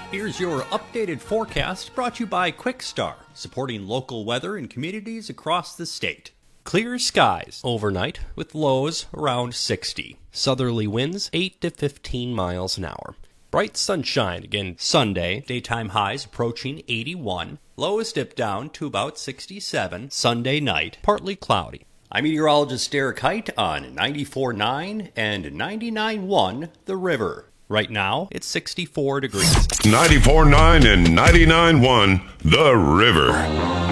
Here's your updated forecast brought to you by QuickStar, supporting local weather in communities across the state. Clear skies overnight with lows around 60. Southerly winds 8 to 15 miles an hour. Bright sunshine again Sunday. Daytime highs approaching 81. Lows dip down to about 67. Sunday night, partly cloudy. I'm meteorologist Derek Height on 94.9 and 99.1 The River. Right now, it's 64 degrees. 94.9 and 99.1 The River.